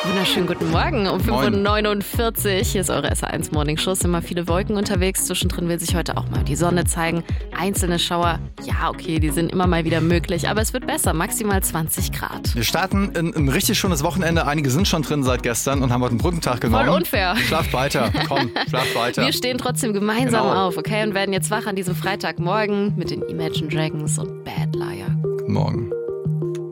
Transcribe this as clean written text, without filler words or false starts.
Wunderschönen guten Morgen um 5.49 Uhr. Hier ist eure SR1 Morning Show. Es sind mal viele Wolken unterwegs. Zwischendrin will sich heute auch mal die Sonne zeigen. Einzelne Schauer, ja okay, die sind immer mal wieder möglich. Aber es wird besser, maximal 20 Grad. Wir starten in ein richtig schönes Wochenende. Einige sind schon drin seit gestern und haben heute einen Brückentag genommen. Voll unfair. Schlaft weiter, komm, schlaft weiter. Wir stehen trotzdem gemeinsam auf, okay? Und werden jetzt wach an diesem Freitagmorgen mit den Imagine Dragons und Bad Liar. Guten Morgen.